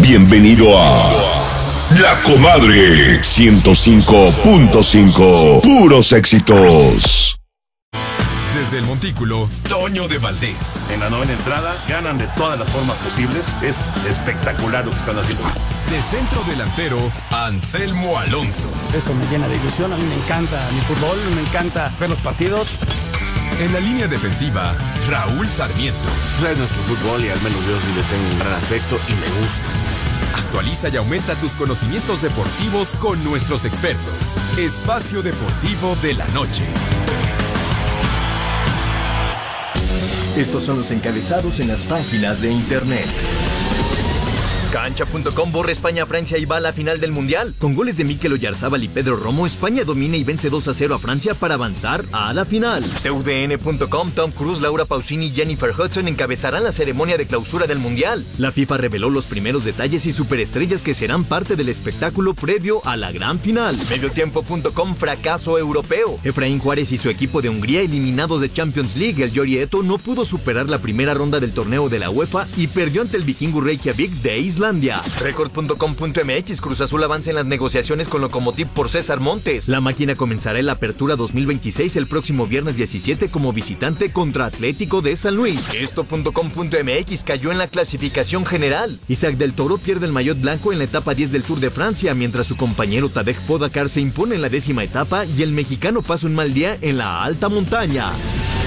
Bienvenido a La Comadre 105.5. Puros éxitos. Desde el Montículo, Toño de Valdés. En la novena entrada, ganan de todas las formas posibles. Es espectacular lo que están haciendo. De centro delantero, Anselmo Alonso. Eso me llena de ilusión. A mí me encanta mi fútbol, me encanta ver los partidos. En la línea defensiva, Raúl Sarmiento. Es nuestro fútbol y al menos yo sí le tengo un gran afecto y me gusta. Actualiza y aumenta tus conocimientos deportivos con nuestros expertos. Espacio Deportivo de la Noche. Estos son los encabezados en las páginas de internet. Cancha.com borra España-Francia y va a la final del Mundial. Con goles de Mikel Oyarzábal y Pedro Romo, España domina y vence 2-0 a Francia para avanzar a la final. TUDN.com, Tom Cruise, Laura Pausini y Jennifer Hudson encabezarán la ceremonia de clausura del Mundial. La FIFA reveló los primeros detalles y superestrellas que serán parte del espectáculo previo a la gran final. Mediotiempo.com, fracaso europeo. Efraín Juárez y su equipo de Hungría eliminados de Champions League. El Yorieto no pudo superar la primera ronda del torneo de la UEFA y perdió ante el Vikingur Reykjavik de Islandia. Record.com.mx, Cruz Azul avanza en las negociaciones con Lokomotiv por César Montes. La máquina comenzará en la apertura 2026 el próximo viernes 17 como visitante contra Atlético de San Luis. Esto.com.mx cayó en la clasificación general. Isaac del Toro pierde el maillot blanco en la etapa 10 del Tour de Francia, mientras su compañero Tadej Pogačar se impone en la 10ª etapa y el mexicano pasa un mal día en la alta montaña.